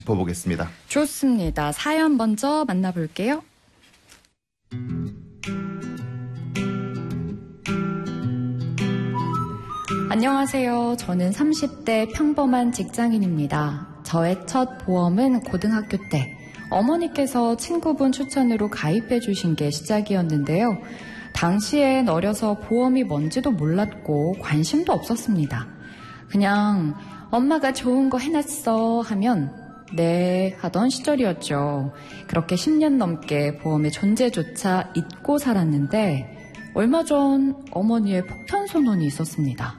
짚어보겠습니다. 좋습니다. 사연 먼저 만나볼게요. 안녕하세요. 저는 30대 평범한 직장인입니다. 저의 첫 보험은 고등학교 때 어머니께서 친구분 추천으로 가입해 주신 게 시작이었는데요. 당시엔 어려서 보험이 뭔지도 몰랐고 관심도 없었습니다. 그냥 엄마가 좋은 거 해놨어 하면 네 하던 시절이었죠. 그렇게 10년 넘게 보험의 존재조차 잊고 살았는데 얼마 전 어머니의 폭탄 선언이 있었습니다.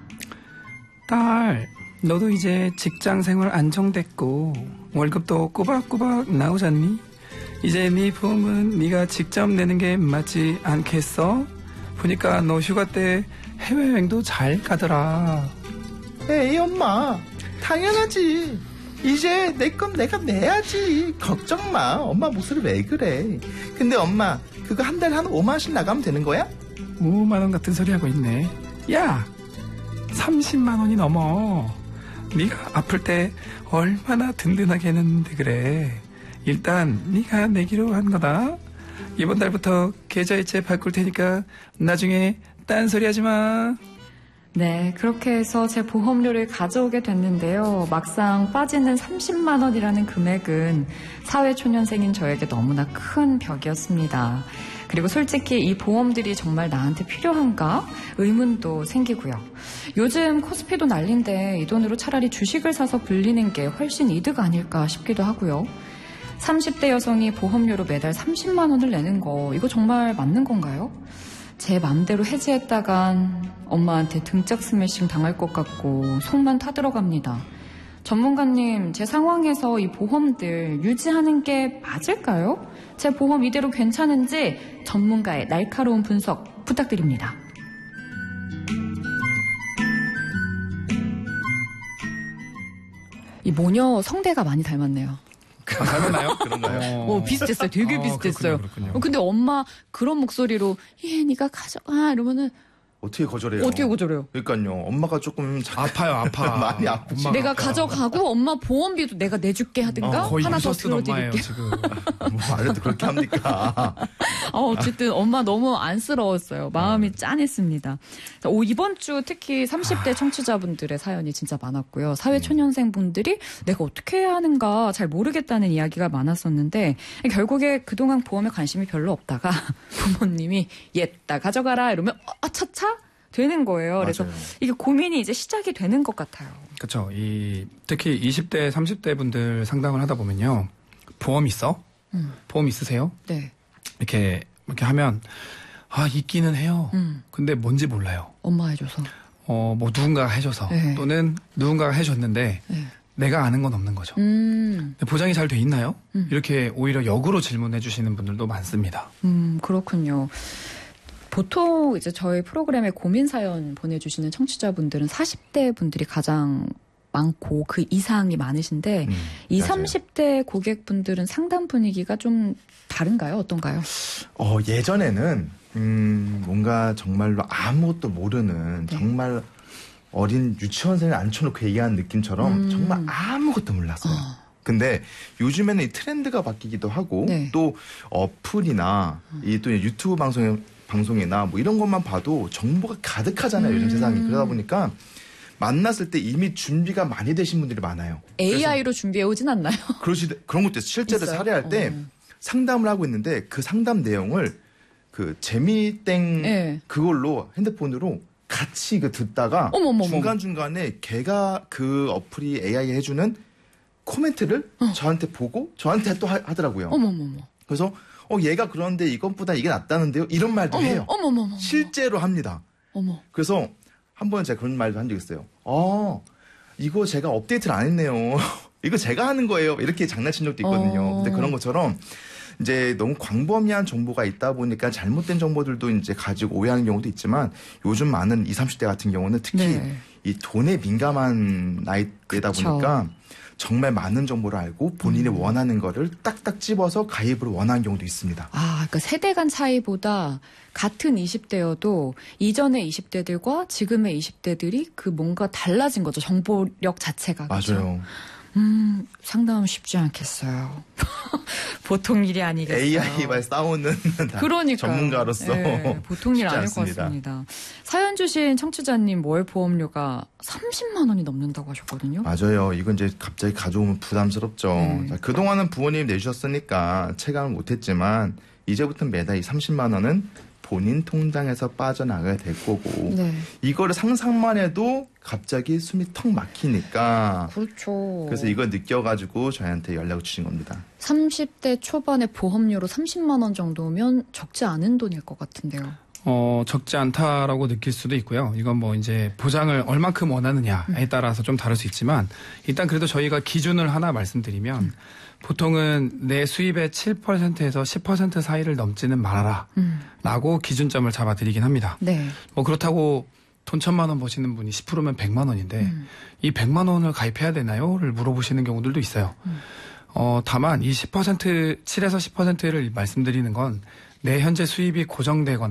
딸, 너도 이제 직장 생활 안정됐고 월급도 꼬박꼬박 나오잖니? 이제 네 보험은 네가 직접 내는 게 맞지 않겠어? 보니까 너 휴가 때 해외여행도 잘 가더라. 에이 엄마, 당연하지. 이제 내 건 내가 내야지. 걱정 마. 엄마 목소리 왜 그래. 근데 엄마, 그거 한 달에 한 5만 원씩 나가면 되는 거야? 5만 원 같은 소리 하고 있네. 야, 30만 원이 넘어. 네가 아플 때 얼마나 든든하게 했는데 그래. 일단 네가 내기로 한 거다. 이번 달부터 계좌이체 바꿀 테니까 나중에 딴소리 하지 마. 네, 그렇게 해서 제 보험료를 가져오게 됐는데요. 막상 빠지는 30만 원이라는 금액은 사회초년생인 저에게 너무나 큰 벽이었습니다. 그리고 솔직히 이 보험들이 정말 나한테 필요한가? 의문도 생기고요. 요즘 코스피도 난린데 이 돈으로 차라리 주식을 사서 불리는 게 훨씬 이득 아닐까 싶기도 하고요. 30대 여성이 보험료로 매달 30만 원을 내는 거 이거 정말 맞는 건가요? 제 맘대로 해지했다간 엄마한테 등짝 스매싱 당할 것 같고 속만 타들어갑니다. 전문가님, 제 상황에서 이 보험들 유지하는 게 맞을까요? 제 보험 이대로 괜찮은지 전문가의 날카로운 분석 부탁드립니다. 이 모녀 성대가 많이 닮았네요. 닮았나요? 그런가요? 비슷했어요. 되게 비슷했어요. 그렇군요. 근데 엄마 그런 목소리로 네가 가져가 이러면은 어떻게 거절해요? 어떻게 거절해요? 그러니까요. 엄마가 조금 아파요, 아파. 많이 아프지. 내가 가져가고 엄마 보험비도 내가 내줄게 하든가 거의 하나 더 유서쓴 엄마예요, 들어드릴게. 지금. 뭐 말해도 그렇게 합니까? 어쨌든 엄마 너무 안쓰러웠어요. 마음이 짠했습니다. 이번 주 특히 30대 청취자분들의 사연이 진짜 많았고요. 사회초년생분들이 내가 어떻게 해야 하는가 잘 모르겠다는 이야기가 많았었는데 결국에 그동안 보험에 관심이 별로 없다가 부모님이 얘다 가져가라 이러면 차차 되는 거예요. 그래서 맞아요. 이게 고민이 이제 시작이 되는 것 같아요. 그렇죠. 특히 20대, 30대 분들 상담을 하다 보면요. 보험 있어? 보험 있으세요? 네. 이렇게 하면 있기는 해요. 근데 뭔지 몰라요. 엄마 해줘서. 뭐 누군가가 해줘서 네. 또는 누군가가 해줬는데 네. 내가 아는 건 없는 거죠. 보장이 잘 돼 있나요? 이렇게 오히려 역으로 질문해 주시는 분들도 많습니다. 그렇군요. 보통 이제 저희 프로그램에 고민 사연 보내주시는 청취자분들은 40대 분들이 가장 많고 그 이상이 많으신데 20, 맞아요. 30대 고객분들은 상담 분위기가 좀 다른가요? 어떤가요? 예전에는 뭔가 정말로 아무것도 모르는 네. 정말 어린 유치원생을 앉혀놓고 얘기하는 느낌처럼 정말 아무것도 몰랐어요. 근데 요즘에는 이 트렌드가 바뀌기도 하고 네. 또 어플이나 또 유튜브 방송이나 뭐 이런 것만 봐도 정보가 가득하잖아요. 요즘 세상이. 그러다 보니까 만났을 때 이미 준비가 많이 되신 분들이 많아요. AI로 준비해 오진 않나요? 그런 것도 있어요. 실제로 있어요? 사례할 때 상담을 하고 있는데 그 상담 내용을 그 재미땡 네. 그걸로 핸드폰으로 같이 듣다가 어머머머. 중간중간에 걔가 그 어플이 AI에 해주는 코멘트를 저한테 보고 저한테 또 하더라고요. 어머머머. 그래서 얘가 그런데 이것보다 이게 낫다는데요? 이런 말도 해요. 어머머머. 실제로 합니다. 어머. 그래서 한 번 제가 그런 말도 한 적 있어요. 이거 제가 업데이트를 안 했네요. 이거 제가 하는 거예요. 이렇게 장난친 적도 있거든요. 근데 그런 것처럼 이제 너무 광범위한 정보가 있다 보니까 잘못된 정보들도 이제 가지고 오해하는 경우도 있지만 요즘 많은 20, 30대 같은 경우는 특히 네. 이 돈에 민감한 나이대다 그쵸. 보니까 정말 많은 정보를 알고 본인이 원하는 거를 딱딱 집어서 가입을 원하는 경우도 있습니다. 그러니까 세대 간 차이보다 같은 20대여도 이전의 20대들과 지금의 20대들이 그 뭔가 달라진 거죠. 정보력 자체가. 그렇죠? 맞아요. 상담은 쉽지 않겠어요. 보통 일이 아니겠어요. AI와 싸우는 그러니까요. 전문가로서 네, 보통 일 아닐 것 않습니다. 같습니다. 사연 주신 청취자님 월 보험료가 30만 원이 넘는다고 하셨거든요. 맞아요. 이건 이제 갑자기 가져오면 부담스럽죠. 자, 그동안은 부모님이 내주셨으니까 체감을 못했지만 이제부터 매달 이 30만 원은 본인 통장에서 빠져나가야 될 거고 네. 이거를 상상만 해도 갑자기 숨이 턱 막히니까 그렇죠. 그래서 이걸 느껴가지고 저희한테 연락을 주신 겁니다. 30대 초반에 보험료로 30만 원 정도면 적지 않은 돈일 것 같은데요. 적지 않다라고 느낄 수도 있고요. 이건 뭐 이제 보장을 얼만큼 원하느냐에 따라서 좀 다를 수 있지만 일단 그래도 저희가 기준을 하나 말씀드리면 보통은 내 수입의 7%에서 10% 사이를 넘지는 말아라 라고 기준점을 잡아드리긴 합니다. 네. 뭐 그렇다고 돈 1,000만 원 버시는 분이 10%면 100만 원인데 이 100만 원을 가입해야 되나요?를 물어보시는 경우들도 있어요. 다만 이 7에서 10%를 말씀드리는 건 내 현재 수입이 고정되거나